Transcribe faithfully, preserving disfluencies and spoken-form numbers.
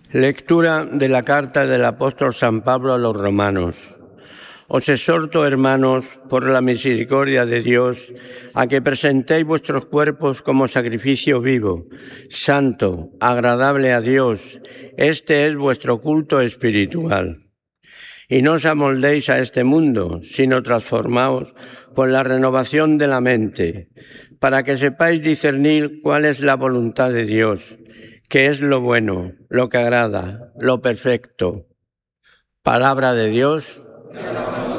Lectura de la carta del apóstol San Pablo a los romanos. Os exhorto, hermanos, por la misericordia de Dios, a que presentéis vuestros cuerpos como sacrificio vivo, santo, agradable a Dios. Este es vuestro culto espiritual. Y no os amoldéis a este mundo, sino transformaos por la renovación de la mente, para que sepáis discernir cuál es la voluntad de Dios, qué es lo bueno, lo que agrada, lo perfecto. Palabra de Dios.